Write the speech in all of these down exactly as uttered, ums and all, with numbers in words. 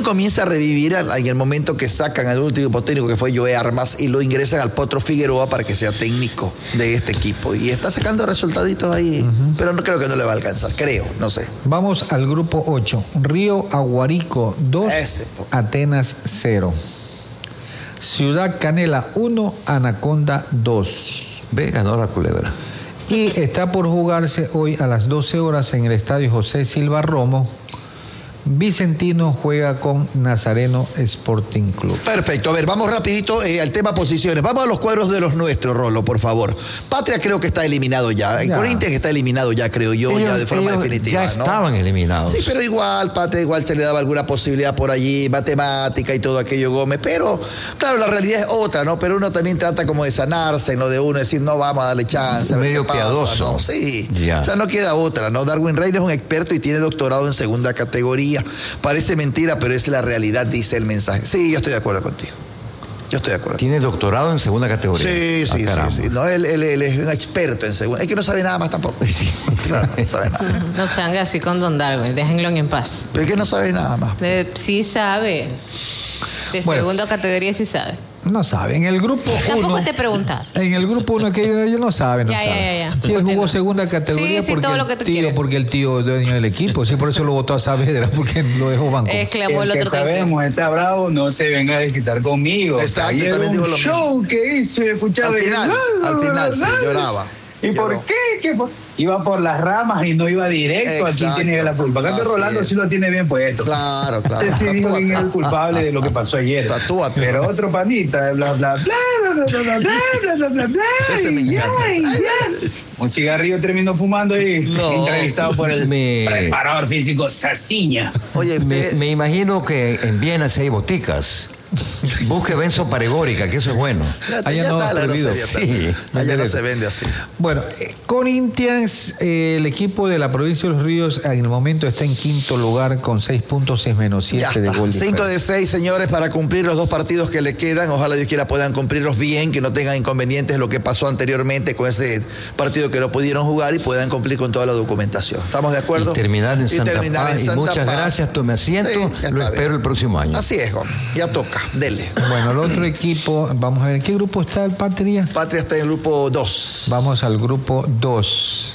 comienza a revivir en el momento que sacan al último técnico, que fue Joe Armas, y lo ingresan al Potro Figueroa para que sea técnico de este equipo. Y está sacando resultaditos ahí, uh-huh. pero no creo que no le va a alcanzar, creo, no sé. Vamos al grupo ocho. Río Aguarico dos, Ese, Atenas cero. Ciudad Canela uno, Anaconda dos. Ve, ganó la Culebra. Y está por jugarse hoy a las doce horas en el estadio José Silva Romo. Vicentino juega con Nazareno Sporting Club. Perfecto, a ver, vamos rapidito eh, al tema posiciones. Vamos a los cuadros de los nuestros, Rolo, por favor. Patria creo que está eliminado ya. En Corinthians está eliminado ya, creo yo, ellos, ya de forma definitiva. Ya estaban ¿no? eliminados. Sí, pero igual, Patria igual se le daba alguna posibilidad por allí, matemática y todo aquello, Gómez. Pero, claro, la realidad es otra, ¿no? Pero uno también trata como de sanarse, ¿no? De uno decir, no, vamos a darle chance. A medio piadoso. ¿no? Sí, ya. O sea, no queda otra, ¿no? Darwin Reina es un experto y tiene doctorado en segunda categoría. Parece mentira, pero es la realidad, dice el mensaje. Sí, yo estoy de acuerdo contigo. Yo estoy de acuerdo. ¿Tiene doctorado en segunda categoría? Sí, sí, ah, sí, sí. No, él, él, él es un experto en segunda. Es que no sabe nada más tampoco. Sí. Claro, no sabe nada. No se haga así con don Darwin, déjenlo en paz. Pero es que no sabe nada más. Eh, sí sabe. De bueno, segunda categoría sí sabe. No sabe. En el grupo uno. Tampoco te preguntas. En el grupo uno que ellos no saben. No ya, sabe. ya, ya, ya. Sí, él jugó segunda categoría sí, sí, porque, todo el lo que tú tío, quieres. porque el tío es dueño del equipo. Sí, por eso lo votó a Saavedra, porque lo dejó banco. Exclamó el, el otro que sabemos está bravo, no se venga a desquitar conmigo. Exacto. Ayer un lo show mismo. Que hice, escuchaba. Al final, el, al final sí, lloraba. ¿Y lloró. por qué? ¿Qué por... Iba por las ramas y no iba directo. Exacto. A quién tiene la culpa. Acá Rolando es. Sí lo tiene bien puesto. Claro, claro. Este sí dijo quién es el culpable de lo que pasó ayer. Tatúate. Pero otro panita, bla, bla, bla, bla, bla, bla, bla, bla, bla, bla. Ese me ya, ya. Un cigarrillo terminó fumando y no, entrevistado por el me... preparador físico Saciña. Oye, me, me imagino que en Viena sí hay boticas. Busque benzo paregórica, que eso es bueno. Ya, Allá ya no, está la grosería. Sí, allá no se vende así. Bueno, eh, Corinthians, eh, el equipo de la provincia de Los Ríos, en el momento está en quinto lugar con seis puntos, seis menos siete de gol. cinco de seis, señores, para cumplir los dos partidos que le quedan. Ojalá Dios quiera puedan cumplirlos bien, que no tengan inconvenientes lo que pasó anteriormente con ese partido que no pudieron jugar y puedan cumplir con toda la documentación. ¿Estamos de acuerdo? Y terminar en y Santa terminar Paz. En Santa y muchas Paz. gracias, tome asiento. Sí, lo espero bien. El próximo año. Así es, Juan. Ya toca. Dele. Bueno, el otro equipo, vamos a ver, ¿en qué grupo está el Patria? Patria está en el grupo dos. Vamos al grupo dos.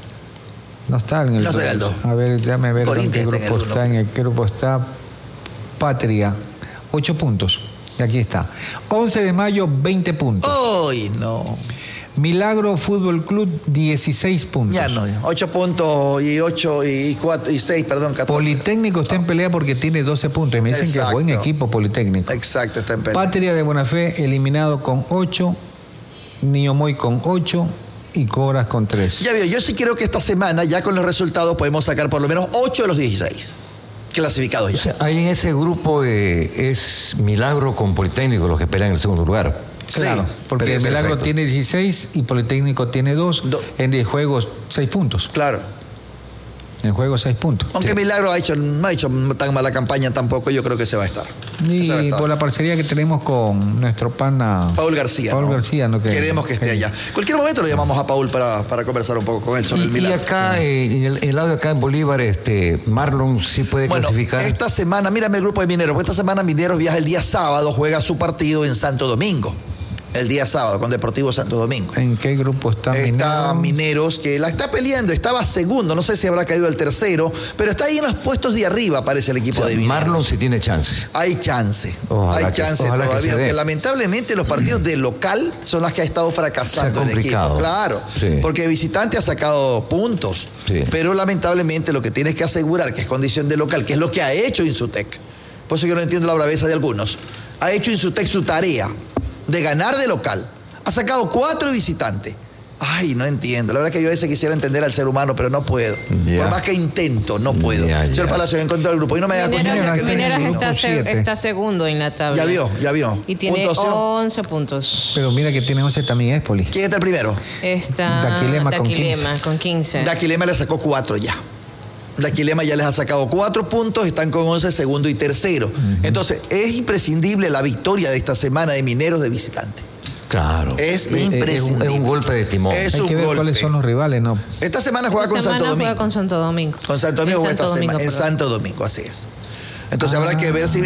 No está en el no está en el dos. A ver, déjame ver en qué grupo está. está. En el grupo está Patria. Ocho puntos. Y aquí está. once de mayo, veinte puntos. ¡Ay, no! Milagro Fútbol Club, dieciséis puntos. Ya no, ocho puntos y ocho y cuatro y seis, perdón, catorce. Politécnico está no. en pelea porque tiene doce puntos. Y me dicen Exacto. que buen equipo Politécnico. Exacto, está en pelea. Patria de Buena Fe eliminado con ocho, Niño Moy con ocho y Cobras con tres. Ya veo, yo sí creo que esta semana, ya con los resultados, podemos sacar por lo menos ocho de los dieciséis clasificados ya. O sea, ahí en ese grupo eh, es Milagro con Politécnico los que pelean en el segundo lugar. Claro, sí, porque el Milagro perfecto. Tiene dieciséis y Politécnico tiene dos. Do. En diez juegos, seis puntos. Claro. En juego, seis puntos. Aunque sí. Milagro ha hecho, no ha hecho tan mala campaña tampoco, yo creo que se va a estar. Y a estar. Por la parcería que tenemos con nuestro pana Paul García. Paul ¿no? García, ¿no? Que, Queremos que esté que... allá. Cualquier momento lo llamamos a Paul para, para conversar un poco con él sobre y, el Milagro. Y acá, eh, en el, el lado de acá en Bolívar, este, Marlon sí puede bueno, clasificar. Esta semana, mírame el grupo de Mineros, porque esta semana Mineros viaja el día sábado, juega su partido en Santo Domingo. El día sábado con Deportivo Santo Domingo. ¿En qué grupo está Mineros? Está Mineros, que la está peleando, estaba segundo, no sé si habrá caído el tercero, pero está ahí en los puestos de arriba, parece el equipo o sea, de Mineros. Marlon sí tiene chance. Hay chance, ojalá hay que, chance todavía, porque lamentablemente los partidos de local son las que ha estado fracasando el equipo. Claro, sí. Porque de visitante ha sacado puntos, sí. Pero lamentablemente lo que tienes que asegurar, que es condición de local, que es lo que ha hecho Insutec, por eso yo no entiendo la braveza de algunos, ha hecho Insutec su tarea de ganar de local. Ha sacado cuatro visitantes. Ay, no entiendo. La verdad es que yo a veces quisiera entender al ser humano, pero no puedo. Yeah. Por más que intento, no puedo. Yeah, Señor yeah. Palacio, encontró el grupo y no me da cuenta. Mineros está, se, está segundo en la tabla. Ya vio, ya vio. Y tiene once puntos. Pero mira que tiene once también es, Poli. ¿Quién está el primero? Está Daquilema, Daquilema con, con quince. Daquilema le sacó cuatro ya. Daquilema ya les ha sacado cuatro puntos, están con once, segundo y tercero. Uh-huh. Entonces, es imprescindible la victoria de esta semana de Mineros de visitante. Claro. Es imprescindible. Es un, es un golpe de timón. Es Hay un que ver golpe. cuáles son los rivales, ¿no? Esta semana juega esta con semana Santo Domingo. Juega con Santo Domingo. Con Santo Domingo juega esta Domingo, semana. En Santo Domingo, así es. Entonces ah. habrá que ver si